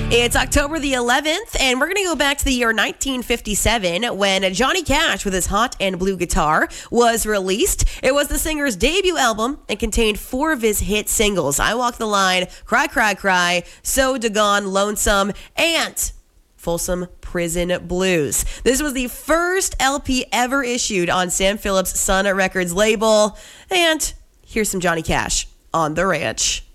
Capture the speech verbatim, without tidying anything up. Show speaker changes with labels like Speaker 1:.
Speaker 1: It's October the eleventh, and we're going to go back to the year nineteen fifty-seven when Johnny Cash with his Hot and Blue Guitar was released. It was the singer's debut album and contained four of his hit singles: I Walk the Line, Cry, Cry, Cry, So Doggone Lonesome, and Folsom Prison Blues. This was the first L P ever issued on Sam Phillips' Sun Records label. And here's some Johnny Cash on the Ranch.